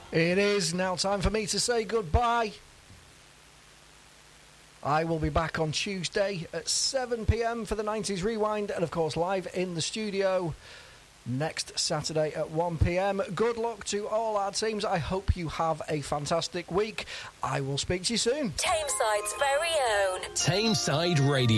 It is now time for me to say goodbye. I will be back on Tuesday at 7 p.m. for the 90s Rewind, and of course live in the studio next Saturday at 1 p.m. Good luck to all our teams. I hope you have a fantastic week. I will speak to you soon. Tameside's very own Tameside Radio.